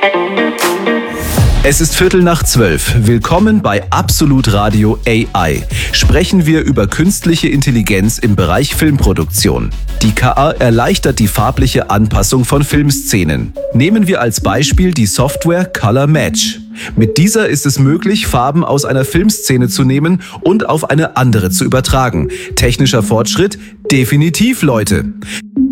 Es ist 11:45. Willkommen bei Absolut Radio AI. Sprechen wir über künstliche Intelligenz im Bereich Filmproduktion. Die KI erleichtert die farbliche Anpassung von Filmszenen. Nehmen wir als Beispiel die Software Color Match. Mit dieser ist es möglich, Farben aus einer Filmszene zu nehmen und auf eine andere zu übertragen. Technischer Fortschritt? Definitiv, Leute!